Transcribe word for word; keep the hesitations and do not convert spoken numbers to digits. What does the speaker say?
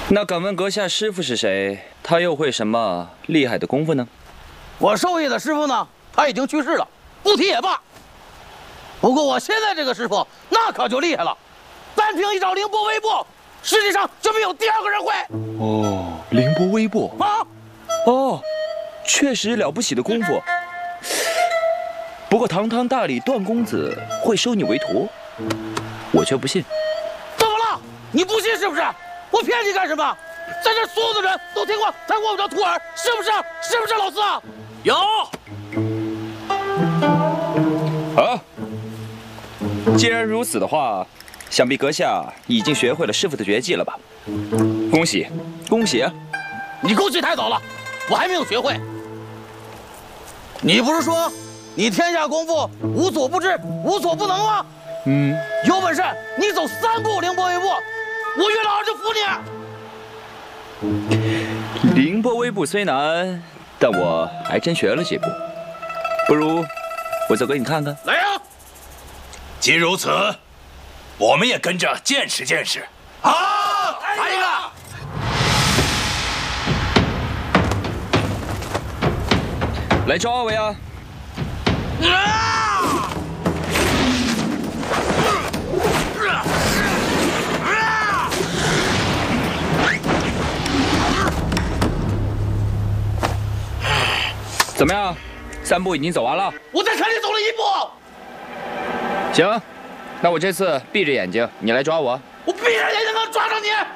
那敢问阁下师傅是谁？他又会什么厉害的功夫呢？ 我授业的师傅呢，他已经去世了，不提也罢。不过我现在这个师傅那可就厉害了，单凭一招凌波微步，世界上就没有第二个人会。 哦，凌波微步啊！ 哦，确实了不起的功夫。不过堂堂大理段公子会收你为徒，我却不信。 怎么了？你不信是不是？我骗你干什么？在这所有的人都听过他握不着徒儿，是不是？是不是老四？ 有。 好，既然如此的话，想必阁下已经学会了师傅的绝技了吧？恭喜，恭喜啊！ 你恭喜太早了，我还没有学会。你不是说你天下功夫无所不知、无所不能吗？ 嗯， 有本事你走三步凌波微步，我岳老二就服你。凌波微步虽难，但我还真学了几步。不如我走给你看看。 来呀！ 既如此，我们也跟着见识见识。 好，来一个。 来抓我呀！ 啊！ 怎么样？三步已经走完了。 我在看你走了一步。 行，那我这次闭着眼睛，你来抓我。 我闭着眼睛能抓着你。啊！